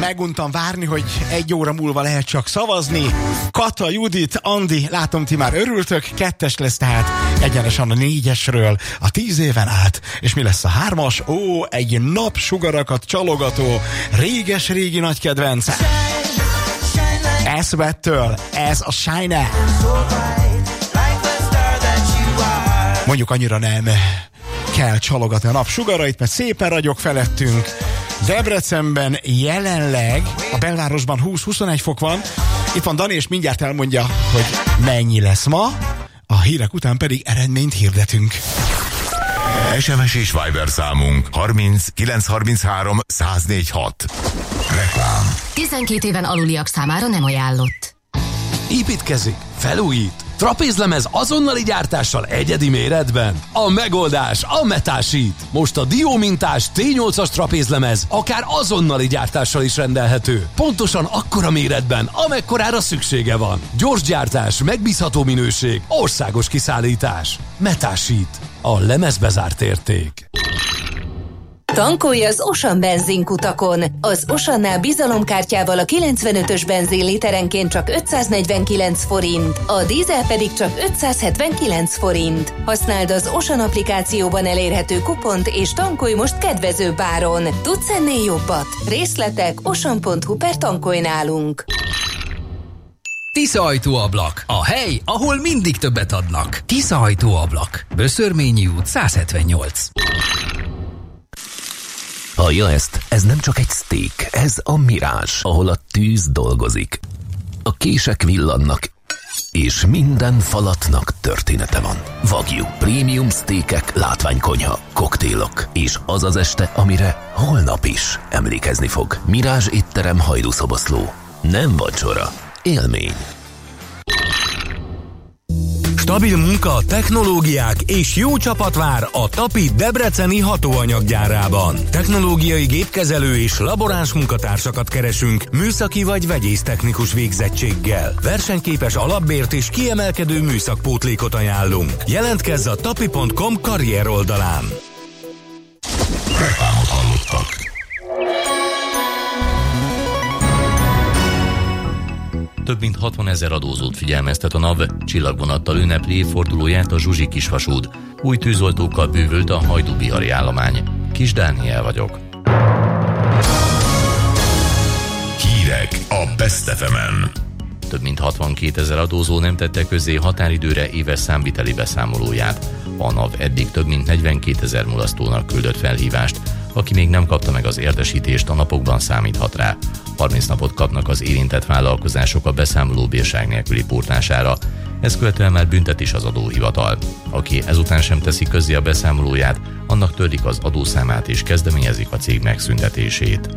meguntam várni, hogy 1 óra múlva lehet csak szavazni. Kata, Judit, Andi, látom ti már örültök, 2-es lesz tehát egyenesen a 4-esről a 10 éven át. És mi lesz a 3-as? Ó, egy napsugarakat csalogató, réges-régi nagy kedvenc. Eszvettől, ez a Shine. Mondjuk annyira nem kell csalogatni a napsugarait, mert szépen ragyog felettünk. Debrecenben jelenleg a belvárosban 20-21 fok van. Itt van Dani, és mindjárt elmondja, hogy mennyi lesz ma. A hírek után pedig eredményt hirdetünk. SMS és Viber számunk 30 933 1046. Reklám. 12 éven aluliak számára nem ajánlott. Építkezik, felújít, trapézlemez azonnali gyártással egyedi méretben. A megoldás a Metasheet. Most a diómintás T8-as trapézlemez akár azonnali gyártással is rendelhető. Pontosan akkora méretben, amekkorára szüksége van. Gyors gyártás, megbízható minőség, országos kiszállítás. Metasheet. A lemezbezárt érték. Tankolj az Osan benzinkutakon. Az Osannál bizalomkártyával a 95-ös benzin literenként csak 549 forint, a dízel pedig csak 579 forint. Használd az Osan applikációban elérhető kupont és tankolj most kedvezőbb áron. Tudsz ennél jobbat? Részletek osan.hu/tankolj nálunk. Tisza ajtóablak. A hely, ahol mindig többet adnak. Tisza ajtóablak. Böszörményi út 178. Hallja ezt? Ez nem csak egy steak, ez a Mirage, ahol a tűz dolgozik. A kések villannak, és minden falatnak története van. Wagyu, prémium steakek, látványkonyha, koktélok, és az az este, amire holnap is emlékezni fog. Mirage étterem, Hajdúszoboszló. Nem vacsora, élmény. Stabil munka, technológiák és jó csapat vár a Tapi debreceni hatóanyaggyárában. Technológiai gépkezelő és laboráns munkatársakat keresünk műszaki vagy vegyésztechnikus végzettséggel. Versenyképes alapbért és kiemelkedő műszakpótlékot ajánlunk. Jelentkezz a tapi.com karrier oldalán. Reklámot hallottak. Több mint 60 000 adózót figyelmeztet a NAV, csillagvonattal ünnepli évfordulóját a Zsuzsi kisvasút. Új tűzoltókkal bővült a hajdúbihari állomány. Kis Dániel vagyok. Hírek a Best FM-en. Több mint 62 000 adózó nem tette közzé határidőre éves számviteli beszámolóját. A NAV eddig több mint 42 000 mulasztónak küldött felhívást. Aki még nem kapta meg az értesítést, a napokban számíthat rá. 30 napot kapnak az érintett vállalkozások a beszámoló bírság nélküli pótlására. Ezt követően már büntet is az adóhivatal. Aki ezután sem teszi közzé a beszámolóját, annak törlik az adószámát és kezdeményezik a cég megszüntetését.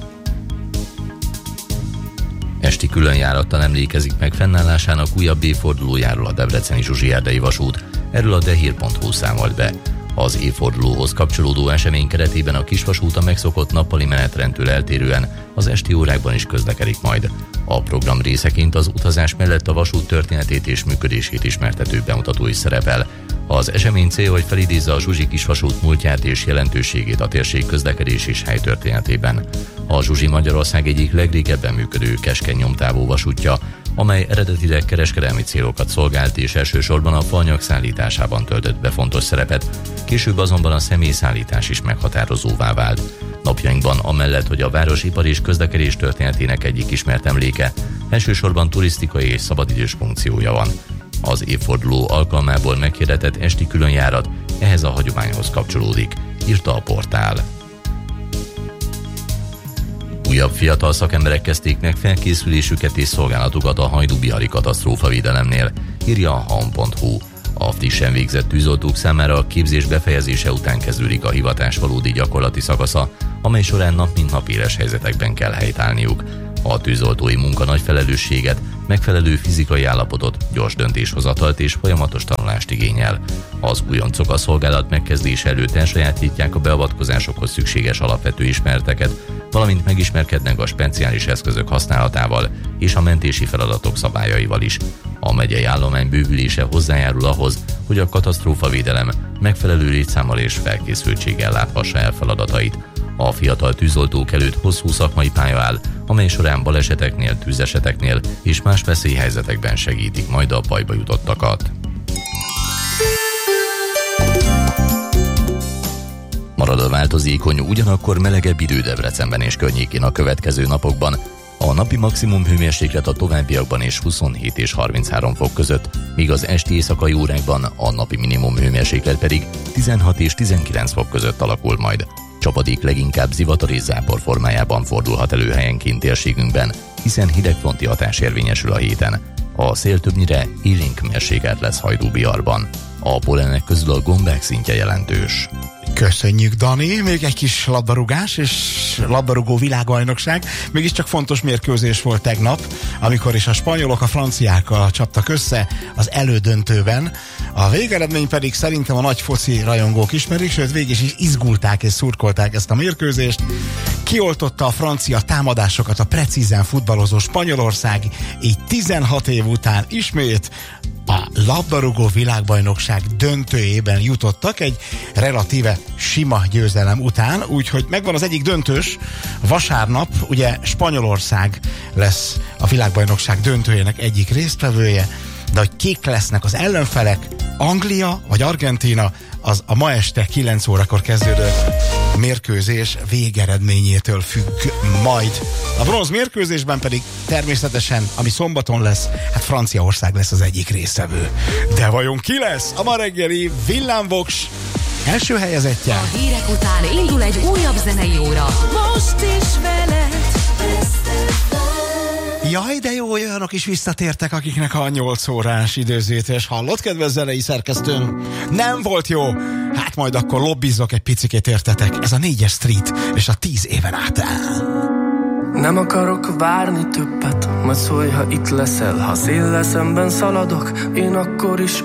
Esti különjárattal emlékezik meg fennállásának újabb évfordulójáról a debreceni Zsuzsi erdei vasút. Erről a dehír.hu számolt be. Az évfordulóhoz kapcsolódó esemény keretében a kisvasút a megszokott nappali menetrendtől eltérően az esti órákban is közlekedik majd. A program részeként az utazás mellett a vasút történetét és működését ismertető bemutató is szerepel. Az esemény cél, hogy felidézze a Zsuzsi kisvasút múltját és jelentőségét a térség közlekedés és helytörténetében. A Zsuzsi Magyarország egyik legrégebben működő keskeny nyomtávú vasútja, amely eredetileg kereskedelmi célokat szolgált és elsősorban a faanyag szállításában töltött be fontos szerepet, később azonban a személyszállítás is meghatározóvá vált. Napjainkban amellett, hogy a város ipar és közlekedés történetének egyik ismert emléke, elsősorban turisztikai és szabadidős funkciója van. Az évforduló alkalmából meghirdetett esti különjárat ehhez a hagyományhoz kapcsolódik, írta a portál. Újabb fiatal szakemberek kezdték meg felkészülésüket és szolgálatukat a hajdúbihari katasztrófavédelemnél, írja a haon.hu. A frissen végzett tűzoltók számára a képzés befejezése után kezdődik a hivatás valódi gyakorlati szakasza, amely során nap mint nap éles helyzetekben kell helytállniuk. A tűzoltói munka nagy felelősséget, megfelelő fizikai állapotot, gyors döntéshozatalt és folyamatos tanulást igényel. Az újoncok a szolgálat megkezdése előtt elsajátítják a beavatkozásokhoz szükséges alapvető ismereteket, valamint megismerkednek a speciális eszközök használatával és a mentési feladatok szabályaival is. A megyei állomány bővülése hozzájárul ahhoz, hogy a katasztrófavédelem megfelelő létszámmal és felkészültséggel láthassa el feladatait. A fiatal tűzoltók előtt hosszú szakmai pálya áll, amely során baleseteknél, tűzeseteknél és más veszélyhelyzetekben segítik majd a bajba jutottakat. Marad a változékony, ugyanakkor melegebb idő Debrecenben és környékén a következő napokban. A napi maximum hőmérséklet a továbbiakban is 27 és 33 fok között, míg az esti éjszakai órákban a napi minimum hőmérséklet pedig 16 és 19 fok között alakul majd. Csapadék leginkább zivatar és zápor formájában fordulhat elő helyenként térségünkben, hiszen hidegfronti hatás érvényesül a héten. A szél többnyire élénk mérsékelt lesz Hajdú-Biarban. A pollenek közül a gombák szintje jelentős. Köszönjük, Dani. Még egy kis labdarúgás és labdarúgó világbajnokság. Mégiscsak fontos mérkőzés volt tegnap, amikor is a spanyolok a franciákkal csaptak össze az elődöntőben. A végeredmény pedig szerintem a nagy foci rajongók ismerik, sőt végig is izgulták és szurkolták ezt a mérkőzést. Kioltotta a francia támadásokat a precízen futballozó Spanyolország, így 16 év után ismét a labdarúgó világbajnokság döntőjében jutottak egy relatíve sima győzelem után, úgyhogy megvan az egyik döntős. Vasárnap ugye Spanyolország lesz a világbajnokság döntőjének egyik résztvevője, de hogy kik lesznek az ellenfelek, Anglia vagy Argentína, az a ma este 9 órakor kezdődő mérkőzés végeredményétől függ majd. A bronz mérkőzésben pedig természetesen, ami szombaton lesz, hát Franciaország lesz az egyik résztvevő. De vajon ki lesz a ma reggeli villámvoks első helyezettje? A hírek után indul egy újabb zenei óra. Most is veled. Jaj, de jó, olyanok is visszatértek, akiknek a 8 órás időzítés hallott, kedves zenei szerkesztőm. Nem volt jó? Hát majd akkor lobbizok egy picikét, értetek. Ez a 4-es Street, és a 10 éven át áll. Nem akarok várni többet, majd szólj, ha itt leszel. Ha széllel szemben szaladok, én akkor is